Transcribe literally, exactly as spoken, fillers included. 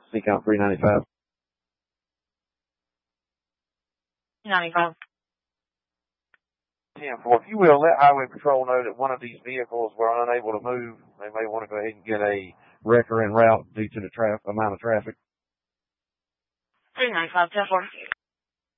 C count three ninety-five. ninety-five. ten four, if you will, let Highway Patrol know that one of these vehicles were unable to move. They may want to go ahead and get a wrecker en route due to the traf- amount of traffic. three ninety-five, ten four.